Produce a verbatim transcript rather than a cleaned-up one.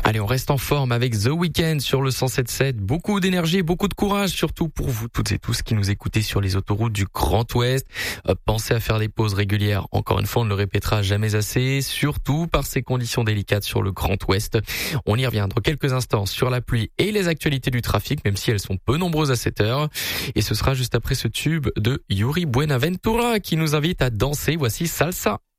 Allez, on reste en forme avec The Weeknd sur le cent sept sept. Beaucoup d'énergie, beaucoup de courage, surtout pour vous toutes et tous qui nous écoutez sur les autoroutes du Grand Ouest. Euh, pensez à faire des pauses régulières. Encore une fois, on ne le répétera jamais assez, surtout par ces conditions délicates sur le Grand Ouest. On y revient dans quelques instants sur la pluie et les actualités du trafic, même si elles sont peu nombreuses à cette heure. Et ce sera juste après ce tube de Yuri Buenaventura qui nous invite à danser. Voici Salsa.